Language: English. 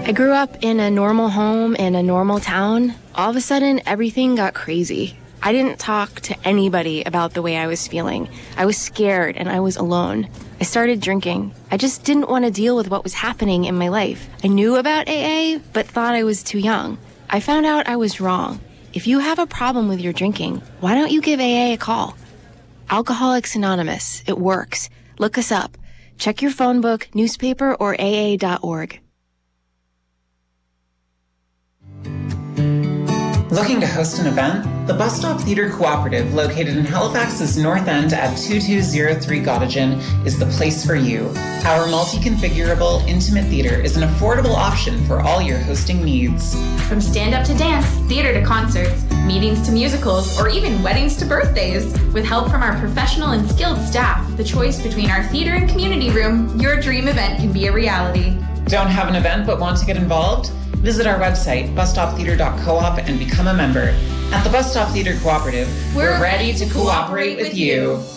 I grew up in a normal home in a normal town. All of a sudden, everything got crazy. I didn't talk to anybody about the way I was feeling. I was scared and I was alone. I started drinking. I just didn't want to deal with what was happening in my life. I knew about AA, but thought I was too young. I found out I was wrong. If you have a problem with your drinking, why don't you give AA a call? Alcoholics Anonymous. It works. Look us up. Check your phone book, newspaper, or AA.org. Looking to host an event? The Bus Stop Theater Cooperative, located in Halifax's North End at 2203 Gottingen, is the place for you. Our multi-configurable, intimate theater is an affordable option for all your hosting needs. From stand-up to dance, theater to concerts, meetings to musicals, or even weddings to birthdays. With help from our professional and skilled staff, the choice between our theater and community room, your dream event can be a reality. Don't have an event but want to get involved? Visit our website, busstoptheater.coop, and become a member. At the Bus Stop Theater Cooperative, we're ready to cooperate with you.